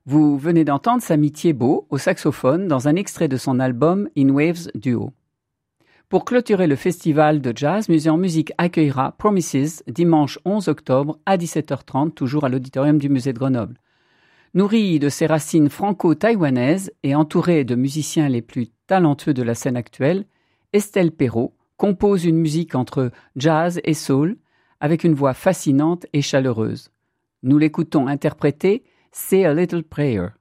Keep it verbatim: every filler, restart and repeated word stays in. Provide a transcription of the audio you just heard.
Vous venez d'entendre Samy Thiebaud au saxophone dans un extrait de son album In Waves Duo. Pour clôturer le festival de jazz, Musée en musique accueillera Promises dimanche onze octobre à dix-sept heures trente, toujours à l'auditorium du musée de Grenoble. Nourri de ses racines franco-taïwanaises et entouré de musiciens les plus talentueux de la scène actuelle, Estelle Perrault compose une musique entre jazz et soul avec une voix fascinante et chaleureuse. Nous l'écoutons interpréter Say a Little Prayer.